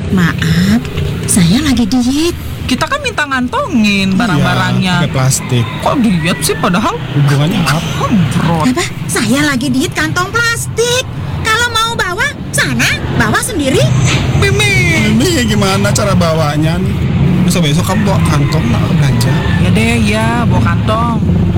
Maaf, saya lagi diet. Kita kan minta ngantongin barang-barangnya. Pakai plastik. Kok diet sih padahal? Hubungannya apa? Bro. Apa? Saya lagi diet kantong plastik. Kalau mau bawa, sana, bawa sendiri. Mimin. Ini gimana cara bawanya nih? Besok-besok kamu bawa kantong nak belanja. Ya deh, ya bawa kantong.